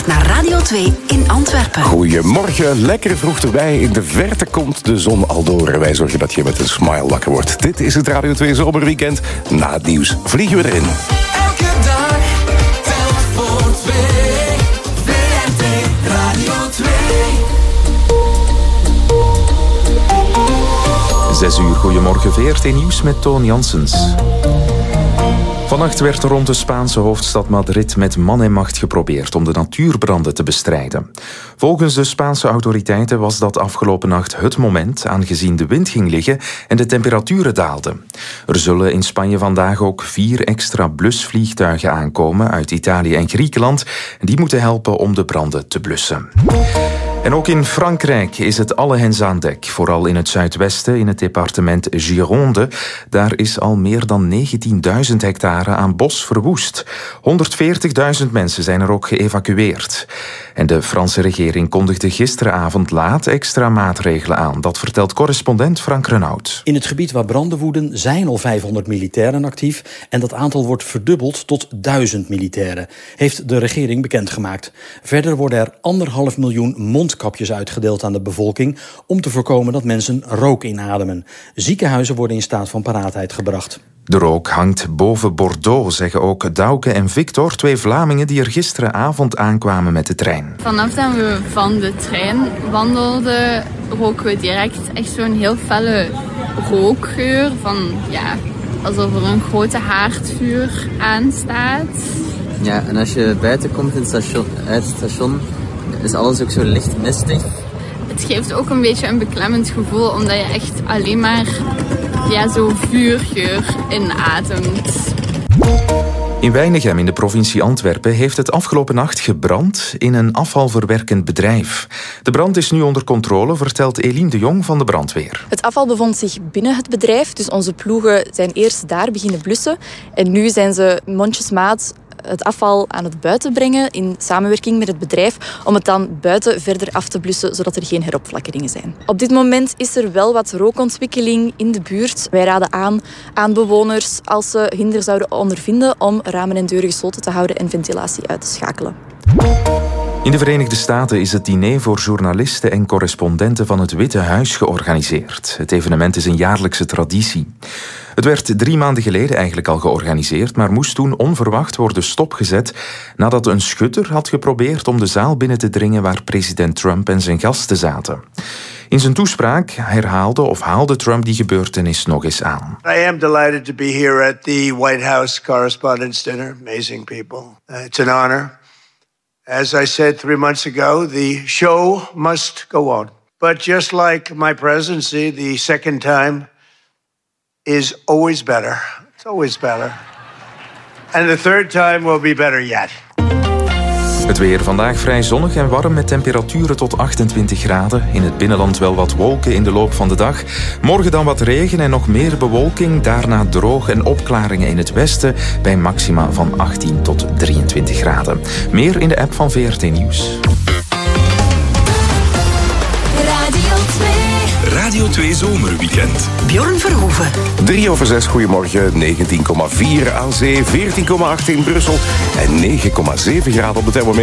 Naar Radio 2 in Antwerpen. Goedemorgen, lekker vroeg erbij. In de verte komt de zon al door. En wij zorgen dat je met een smile wakker wordt. Dit is het Radio 2 Zomerweekend. Na het nieuws vliegen we erin. Elke dag telt voor twee. VRT Radio 2. 6 uur, goedemorgen, VRT Nieuws met Toon Janssens. Vannacht werd rond de Spaanse hoofdstad Madrid met man en macht geprobeerd om de natuurbranden te bestrijden. Volgens de Spaanse autoriteiten was dat afgelopen nacht het moment, aangezien de wind ging liggen en de temperaturen daalden. Er zullen in Spanje vandaag ook 4 extra blusvliegtuigen aankomen uit Italië en Griekenland. Die moeten helpen om de branden te blussen. En ook in Frankrijk is het alle hens aan dek. Vooral in het zuidwesten, in het departement Gironde. Daar is al meer dan 19.000 hectare aan bos verwoest. 140.000 mensen zijn er ook geëvacueerd. En de Franse regering kondigde gisteravond laat extra maatregelen aan. Dat vertelt correspondent Frank Renaud. In het gebied waar branden woeden zijn al 500 militairen actief. En dat aantal wordt verdubbeld tot 1000 militairen, heeft de regering bekendgemaakt. Verder worden er 1,5 miljoen mondkapjes uitgedeeld aan de bevolking om te voorkomen dat mensen rook inademen. Ziekenhuizen worden in staat van paraatheid gebracht. De rook hangt boven Bordeaux, zeggen ook Douke en Victor, 2 Vlamingen die er gisteravond aankwamen met de trein. Vanaf dat we van de trein wandelden, roken we direct echt zo'n heel felle rookgeur van, ja, alsof er een grote haardvuur aanstaat. Ja, en als je buiten komt uit het station, is alles ook zo licht mistig. Het geeft ook een beetje een beklemmend gevoel, omdat je echt alleen maar zo vuurgeur inademt. In Weinigem in de provincie Antwerpen heeft het afgelopen nacht gebrand in een afvalverwerkend bedrijf. De brand is nu onder controle, vertelt Eline de Jong van de brandweer. Het afval bevond zich binnen het bedrijf, dus onze ploegen zijn eerst daar beginnen blussen. En nu zijn ze mondjesmaat het afval aan het buiten brengen in samenwerking met het bedrijf om het dan buiten verder af te blussen, zodat er geen heropflakkeringen zijn. Op dit moment is er wel wat rookontwikkeling in de buurt. Wij raden aan bewoners, als ze hinder zouden ondervinden, om ramen en deuren gesloten te houden en ventilatie uit te schakelen. In de Verenigde Staten is het diner voor journalisten en correspondenten van het Witte Huis georganiseerd. Het evenement is een jaarlijkse traditie. Het werd 3 maanden geleden eigenlijk al georganiseerd, maar moest toen onverwacht worden stopgezet nadat een schutter had geprobeerd om de zaal binnen te dringen waar president Trump en zijn gasten zaten. In zijn toespraak haalde Trump die gebeurtenis nog eens aan. I am delighted to be here at the White House Correspondents' Dinner. Amazing people. It's an honor. As I said 3 months ago, the show must go on. But just like my presidency, the second time is always better. It's always better. And the third time will be better yet. Het weer vandaag vrij zonnig en warm met temperaturen tot 28 graden. In het binnenland wel wat wolken in de loop van de dag. Morgen dan wat regen en nog meer bewolking. Daarna droog en opklaringen in het westen bij maxima van 18 tot 23 graden. Meer in de app van VRT Nieuws. Radio 2 Zomerweekend. Bjorn Verhoeven. 6:03, goedemorgen. 19,4 aan zee, 14,8 in Brussel en 9,7 graden op de thermometer.